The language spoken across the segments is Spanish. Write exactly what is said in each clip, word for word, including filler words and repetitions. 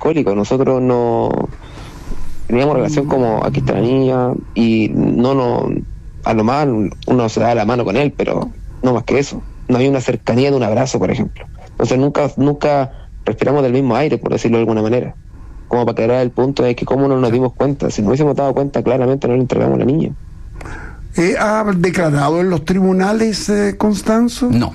alcohólico. Nosotros no teníamos relación como aquí está la niña y no no a lo más uno se da la mano con él, pero no más que eso. No hay una cercanía de un abrazo, por ejemplo. Entonces nunca nunca respiramos del mismo aire, por decirlo de alguna manera. Como para quedar el punto de que cómo no nos dimos cuenta. Si nos hubiésemos dado cuenta, claramente no le entregamos a la niña. Eh, ¿Ha declarado en los tribunales, eh, Constanzo? No,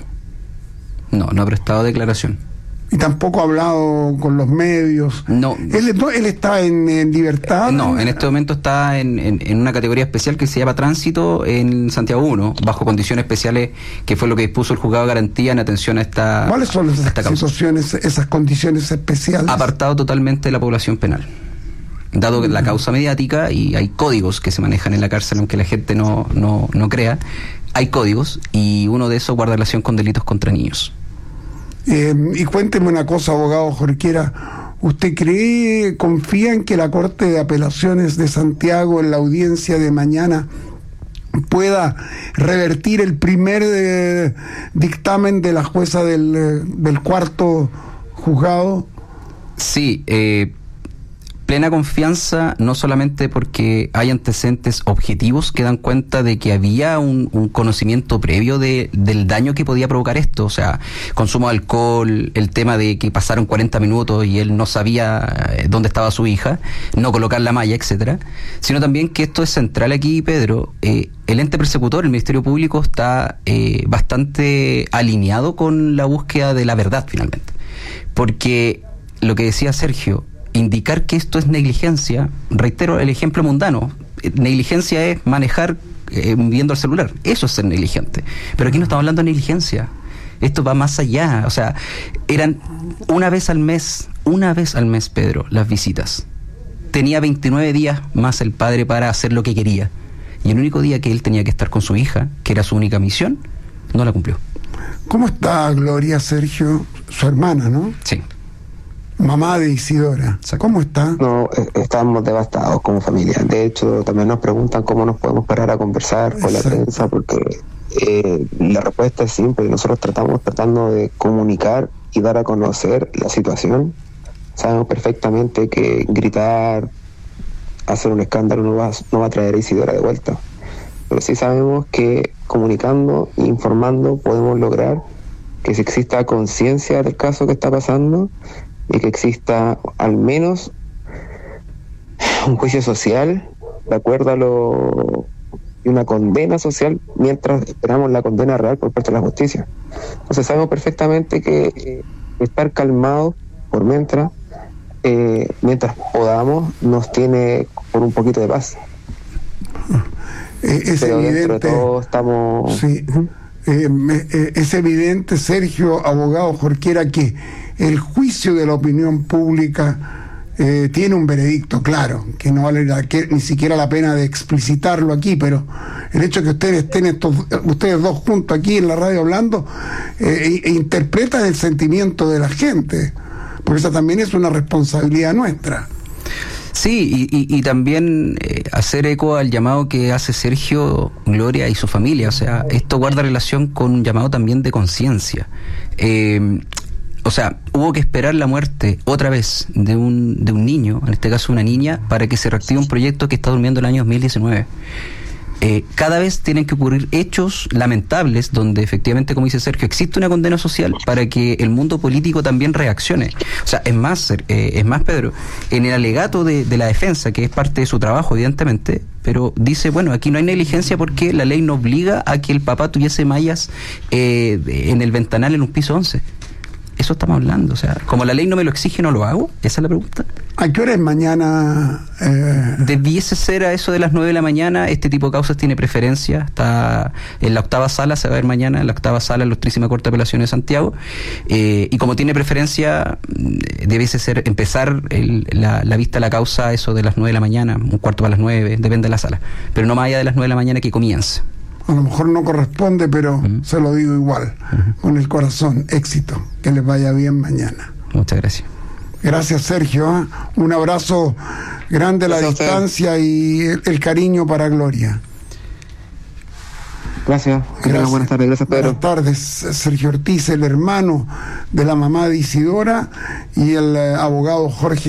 no, no ha prestado declaración. ¿Y tampoco ha hablado con los medios? No. ¿Él, no, él está en, en libertad? Eh, no, en este momento está en, en, en una categoría especial que se llama tránsito en Santiago uno, bajo condiciones especiales, que fue lo que dispuso el juzgado de garantía en atención a esta ¿Cuáles son esas situaciones, esas condiciones especiales? Apartado totalmente de la población penal. Dado que la causa mediática, y hay códigos que se manejan en la cárcel, aunque la gente no, no, no crea, hay códigos, y uno de esos guarda relación con delitos contra niños. Eh, y cuénteme una cosa, abogado Jorquera, ¿usted cree, confía en que la Corte de Apelaciones de Santiago en la audiencia de mañana pueda revertir el primer eh, dictamen de la jueza del, eh, del cuarto juzgado? Sí, eh, plena confianza, no solamente porque hay antecedentes objetivos que dan cuenta de que había un, un conocimiento previo de, del daño que podía provocar esto, o sea, consumo de alcohol, el tema de que pasaron cuarenta minutos y él no sabía dónde estaba su hija, no colocar la malla, etcétera, sino también que esto es central aquí, Pedro. Eh, el ente persecutor, el Ministerio Público, está eh, bastante alineado con la búsqueda de la verdad, finalmente, porque lo que decía Sergio, indicar que esto es negligencia, reitero el ejemplo mundano, negligencia es manejar eh, viendo el celular, eso es ser negligente, pero aquí no estamos hablando de negligencia, esto va más allá, o sea, eran una vez al mes, una vez al mes, Pedro, las visitas, tenía veintinueve días más el padre para hacer lo que quería, y el único día que él tenía que estar con su hija, que era su única misión, no la cumplió. ¿Cómo está Gloria, Sergio? Su hermana, ¿no? Sí. Mamá de Isidora. ¿Cómo está? No, eh, estamos devastados como familia. De hecho, también nos preguntan cómo nos podemos parar a conversar con la prensa, porque eh, la respuesta es simple. Nosotros tratamos tratando de comunicar y dar a conocer la situación. Sabemos perfectamente que gritar, hacer un escándalo no va, no va a traer a Isidora de vuelta. Pero sí sabemos que comunicando e informando podemos lograr que si exista conciencia del caso que está pasando y que exista al menos un juicio social de acuerdo a lo y una condena social mientras esperamos la condena real por parte de la justicia. Entonces sabemos perfectamente que eh, estar calmados por mientras eh, mientras podamos nos tiene por un poquito de paz. Eh, es Pero evidente, dentro de todo estamos... Sí. Eh, eh, es evidente, Sergio, abogado Jorquera, que el juicio de la opinión pública eh, tiene un veredicto claro, que no vale la, que, ni siquiera la pena de explicitarlo aquí, pero el hecho de que ustedes estén estos, ustedes dos juntos aquí en la radio hablando, eh, e, e interpretan el sentimiento de la gente, porque esa también es una responsabilidad nuestra. Sí, y, y, y también eh, hacer eco al llamado que hace Sergio, Gloria y su familia. O sea, esto guarda relación con un llamado también de conciencia. Eh, o sea, hubo que esperar la muerte otra vez de un, de un niño, en este caso una niña, para que se reactive un proyecto que está durmiendo el año dos mil diecinueve. Eh, cada vez tienen que ocurrir hechos lamentables donde efectivamente, como dice Sergio, existe una condena social para que el mundo político también reaccione. O sea, es más, eh, es más, Pedro, en el alegato de, de la defensa, que es parte de su trabajo, evidentemente, pero dice, bueno, aquí no hay negligencia porque la ley no obliga a que el papá tuviese mallas eh, en el ventanal en un piso once. Eso estamos hablando, o sea, como la ley no me lo exige, no lo hago. Esa es la pregunta. ¿A qué hora es mañana? Eh... Debiese ser a eso de las nueve de la mañana. Este tipo de causas tiene preferencia. Está en la octava sala, se va a ver mañana en la octava sala, en la Ilustrísima Corte de Apelaciones de Santiago. Eh, y como tiene preferencia, debiese ser empezar el, la, la vista a la causa a eso de las nueve de la mañana, un cuarto para las nueve, depende de la sala. Pero no más allá de las nueve de la mañana que comience. A lo mejor no corresponde, pero uh-huh. se lo digo igual, uh-huh. con el corazón. Éxito, que les vaya bien mañana. Muchas gracias. Gracias, Sergio. ¿eh? Un abrazo grande a la gracias distancia a y el, el cariño para Gloria. Gracias. Gracias. Buenas tardes. Gracias, Pedro. Buenas tardes, Sergio Ortiz, el hermano de la mamá de Isidora, y el eh, abogado Jorge